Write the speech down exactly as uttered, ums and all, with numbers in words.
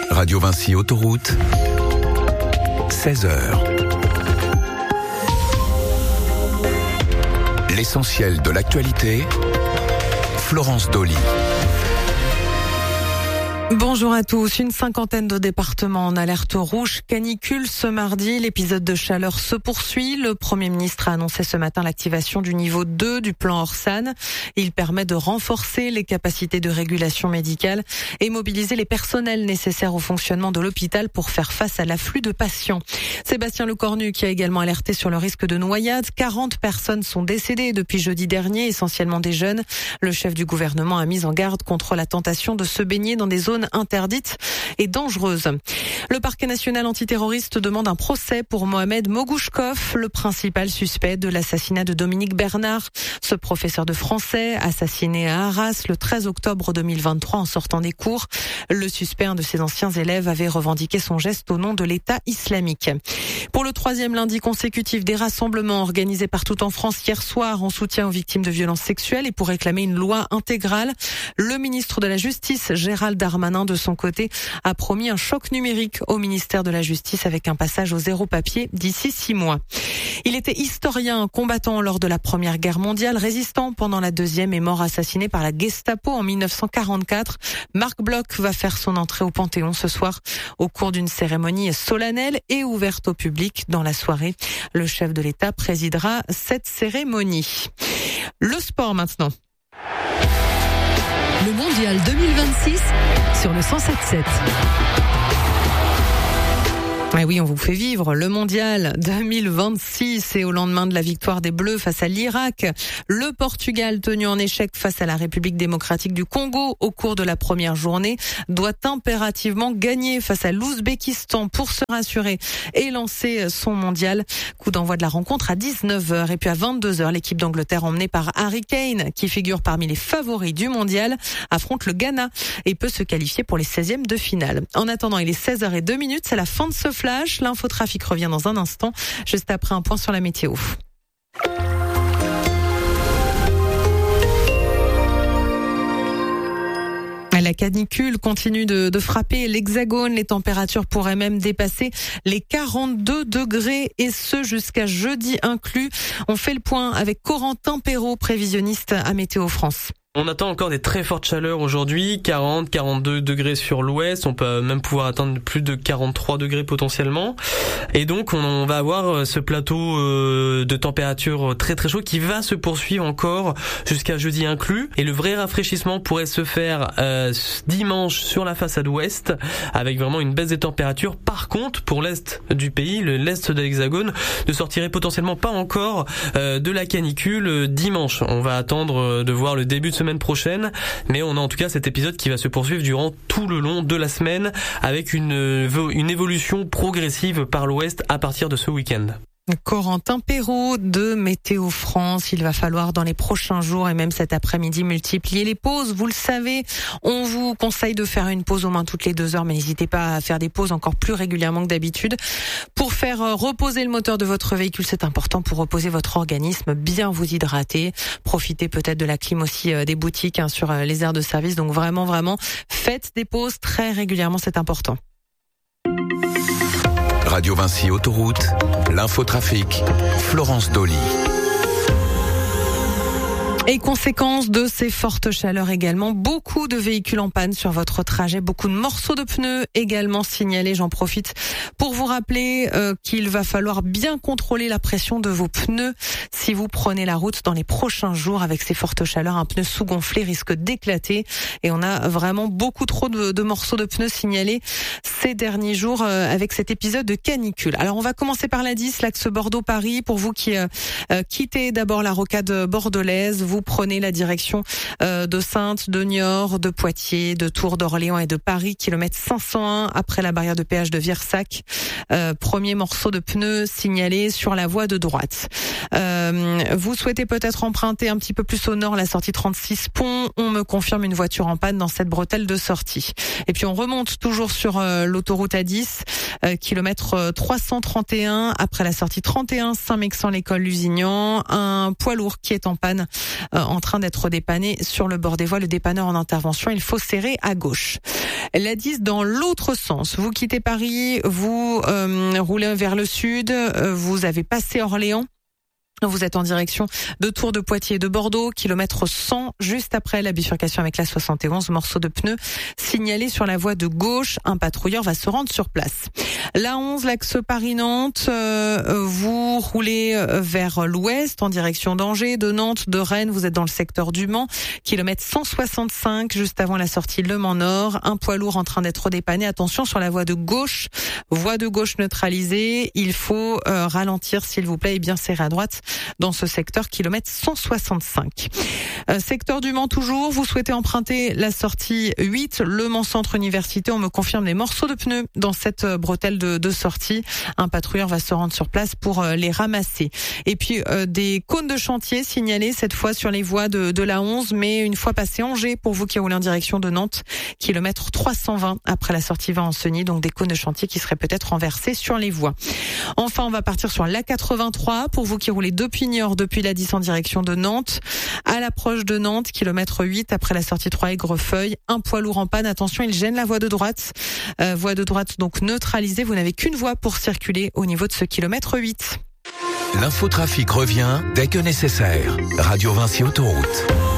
Radio Vinci Autoroute, seize heures. L'essentiel de l'actualité, Florence Dolly. Bonjour à tous. Une cinquantaine de départements en alerte rouge canicule ce mardi. L'épisode de chaleur se poursuit. Le Premier ministre a annoncé ce matin l'activation du niveau deux du plan Orsan. Il permet de renforcer les capacités de régulation médicale et mobiliser les personnels nécessaires au fonctionnement de l'hôpital pour faire face à l'afflux de patients. Sébastien Lecornu qui a également alerté sur le risque de noyade. quarante personnes sont décédées depuis jeudi dernier, essentiellement des jeunes. Le chef du gouvernement a mis en garde contre la tentation de se baigner dans des zones interdites et dangereuses. Le parquet national antiterroriste demande un procès pour Mohamed Mogouchkov, le principal suspect de l'assassinat de Dominique Bernard, ce professeur de français assassiné à Arras le treize octobre deux mille vingt-trois en sortant des cours. Le suspect, un de ses anciens élèves, avait revendiqué son geste au nom de l'État islamique. Pour le troisième lundi consécutif, des rassemblements organisés partout en France hier soir en soutien aux victimes de violences sexuelles et pour réclamer une loi intégrale. Le ministre de la Justice, Gérald Darmanin, de son côté, a promis un choc numérique au ministère de la Justice avec un passage au zéro papier d'ici six mois. Il était historien, combattant lors de la Première Guerre mondiale, résistant pendant la Deuxième et mort assassiné par la Gestapo en mille neuf cent quarante-quatre. Marc Bloch va faire son entrée au Panthéon ce soir au cours d'une cérémonie solennelle et ouverte au public. Dans la soirée, le chef de l'État présidera cette cérémonie. Le sport maintenant. Le mondial deux mille vingt-six sur le cent sept sept. Ah oui, on vous fait vivre le mondial deux mille vingt-six et au lendemain de la victoire des Bleus face à l'Irak, le Portugal, tenu en échec face à la République démocratique du Congo au cours de la première journée, doit impérativement gagner face à l'Ouzbékistan pour se rassurer et lancer son mondial. Coup d'envoi de la rencontre à dix-neuf heures et puis à vingt-deux heures, l'équipe d'Angleterre emmenée par Harry Kane, qui figure parmi les favoris du mondial, affronte le Ghana et peut se qualifier pour les seizièmes de finale. En attendant, il est seize heures zéro deux, c'est la fin de ce flash. L'infotrafic revient dans un instant, juste après un point sur la météo. La canicule continue de, de frapper l'Hexagone. Les températures pourraient même dépasser les quarante-deux degrés et ce jusqu'à jeudi inclus. On fait le point avec Corentin Perrault, prévisionniste à Météo France. On attend encore des très fortes chaleurs aujourd'hui, quarante, quarante-deux degrés sur l'ouest, on peut même pouvoir atteindre plus de quarante-trois degrés potentiellement. Et donc on va avoir ce plateau de température très très chaud qui va se poursuivre encore jusqu'à jeudi inclus. Et le vrai rafraîchissement pourrait se faire euh, dimanche sur la façade ouest avec vraiment une baisse des températures. Par contre, pour l'est du pays, le l'est de l'Hexagone, ne sortirait potentiellement pas encore euh, de la canicule dimanche. On va attendre de voir le début de semaine prochaine, mais on a en tout cas cet épisode qui va se poursuivre durant tout le long de la semaine avec une, une évolution progressive par l'ouest à partir de ce week-end. Corentin Perrault de Météo France. Il va falloir dans les prochains jours et même cet après-midi multiplier les pauses. Vous le savez, on vous conseille de faire une pause au moins toutes les deux heures, mais n'hésitez pas à faire des pauses encore plus régulièrement que d'habitude. Pour faire reposer le moteur de votre véhicule, c'est important pour reposer votre organisme, bien vous hydrater. Profitez peut-être de la clim aussi des boutiques hein, sur les aires de service. Donc vraiment, vraiment, faites des pauses très régulièrement, c'est important. Radio Vinci Autoroute, l'infotrafic, Florence Dolly. Et conséquence de ces fortes chaleurs également, beaucoup de véhicules en panne sur votre trajet, beaucoup de morceaux de pneus également signalés. J'en profite pour vous rappeler euh, qu'il va falloir bien contrôler la pression de vos pneus si vous prenez la route dans les prochains jours. Avec ces fortes chaleurs, un pneu sous-gonflé risque d'éclater et on a vraiment beaucoup trop de, de morceaux de pneus signalés ces derniers jours euh, avec cet épisode de canicule. Alors on va commencer par la dix, l'axe Bordeaux-Paris. Pour vous qui euh, euh, quittez d'abord la rocade bordelaise, vous prenez la direction euh, de Saintes, de Niort, de Poitiers, de Tours, d'Orléans et de Paris, kilomètre cinq cent un après la barrière de péage de Virsac. Euh, premier morceau de pneu signalé sur la voie de droite. Euh, vous souhaitez peut-être emprunter un petit peu plus au nord la sortie trente-six Pont. On me confirme une voiture en panne dans cette bretelle de sortie. Et puis on remonte toujours sur euh, l'autoroute A dix, euh, kilomètre trois cent trente et un après la sortie trente et un Saint-Mexan-l'École Lusignan. Un poids lourd qui est en panne euh, en train d'être dépanné sur le bord des voies. Le dépanneur en intervention, il faut serrer à gauche. La dix dans l'autre sens. Vous quittez Paris, vous euh, roulez vers le sud, euh, vous avez passé Orléans. Vous êtes en direction de Tours, de Poitiers et de Bordeaux, kilomètre cent, juste après la bifurcation avec la soixante et onze, morceau de pneu signalé sur la voie de gauche. Un patrouilleur va se rendre sur place. La onze, l'axe Paris-Nantes, euh, vous roulez vers l'ouest en direction d'Angers, de Nantes, de Rennes. Vous êtes dans le secteur du Mans, kilomètre cent soixante-cinq, juste avant la sortie Le Mans Nord. Un poids lourd en train d'être dépanné. Attention sur la voie de gauche, voie de gauche neutralisée. Il faut euh, ralentir, s'il vous plaît, et bien serrer à droite dans ce secteur, kilomètre cent soixante-cinq. Euh, secteur du Mans toujours, vous souhaitez emprunter la sortie huit, Le Mans Centre Université. On me confirme des morceaux de pneus dans cette bretelle de, de sortie. Un patrouilleur va se rendre sur place pour euh, les ramasser. Et puis euh, des cônes de chantier signalés cette fois sur les voies de, de la onze, mais une fois passé Angers, pour vous qui roulez en direction de Nantes, kilomètre trois cent vingt après la sortie Varennes-Cenis, donc des cônes de chantier qui seraient peut-être renversés sur les voies. Enfin, on va partir sur l'A quatre-vingt-trois pour vous qui roulez depuis Niort, depuis la dix en direction de Nantes. À l'approche de Nantes, kilomètre huit après la sortie trois Aigrefeuille, un poids lourd en panne. Attention, il gêne la voie de droite. Euh, voie de droite donc neutralisée. Vous n'avez qu'une voie pour circuler au niveau de ce kilomètre huit. L'infotrafic revient dès que nécessaire. Radio Vinci Autoroute.